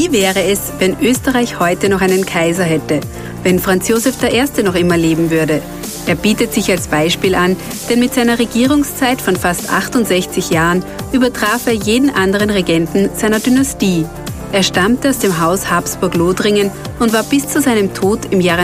Wie wäre es, wenn Österreich heute noch einen Kaiser hätte, wenn Franz Josef I. noch immer leben würde? Er bietet sich als Beispiel an, denn mit seiner Regierungszeit von fast 68 Jahren übertraf er jeden anderen Regenten seiner Dynastie. Er stammte aus dem Haus Habsburg-Lothringen und war bis zu seinem Tod im Jahre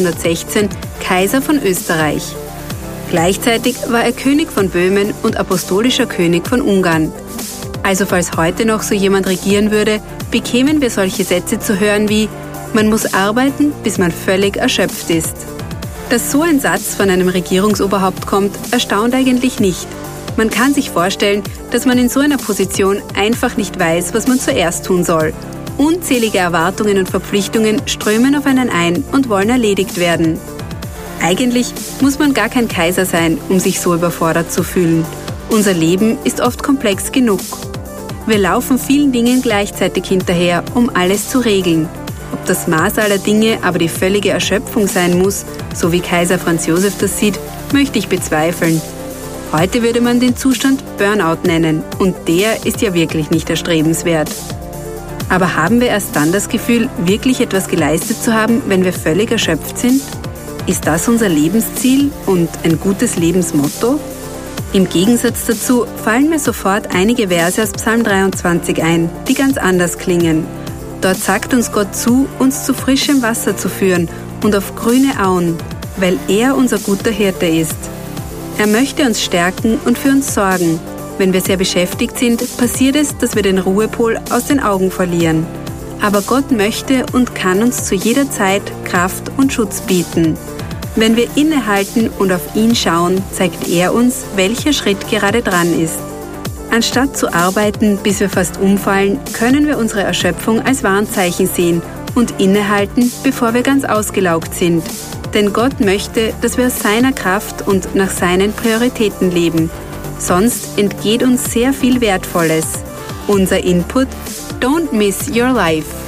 1916 Kaiser von Österreich. Gleichzeitig war er König von Böhmen und apostolischer König von Ungarn. Also falls heute noch so jemand regieren würde, bekämen wir solche Sätze zu hören wie: Man muss arbeiten, bis man völlig erschöpft ist. Dass so ein Satz von einem Regierungsoberhaupt kommt, erstaunt eigentlich nicht. Man kann sich vorstellen, dass man in so einer Position einfach nicht weiß, was man zuerst tun soll. Unzählige Erwartungen und Verpflichtungen strömen auf einen ein und wollen erledigt werden. Eigentlich muss man gar kein Kaiser sein, um sich so überfordert zu fühlen. Unser Leben ist oft komplex genug. Wir laufen vielen Dingen gleichzeitig hinterher, um alles zu regeln. Ob das Maß aller Dinge aber die völlige Erschöpfung sein muss, so wie Kaiser Franz Josef das sieht, möchte ich bezweifeln. Heute würde man den Zustand Burnout nennen und der ist ja wirklich nicht erstrebenswert. Aber haben wir erst dann das Gefühl, wirklich etwas geleistet zu haben, wenn wir völlig erschöpft sind? Ist das unser Lebensziel und ein gutes Lebensmotto? Im Gegensatz dazu fallen mir sofort einige Verse aus Psalm 23 ein, die ganz anders klingen. Dort sagt uns Gott zu, uns zu frischem Wasser zu führen und auf grüne Auen, weil er unser guter Hirte ist. Er möchte uns stärken und für uns sorgen. Wenn wir sehr beschäftigt sind, passiert es, dass wir den Ruhepol aus den Augen verlieren. Aber Gott möchte und kann uns zu jeder Zeit Kraft und Schutz bieten. Wenn wir innehalten und auf ihn schauen, zeigt er uns, welcher Schritt gerade dran ist. Anstatt zu arbeiten, bis wir fast umfallen, können wir unsere Erschöpfung als Warnzeichen sehen und innehalten, bevor wir ganz ausgelaugt sind. Denn Gott möchte, dass wir aus seiner Kraft und nach seinen Prioritäten leben. Sonst entgeht uns sehr viel Wertvolles. Unser Input: Don't miss your life.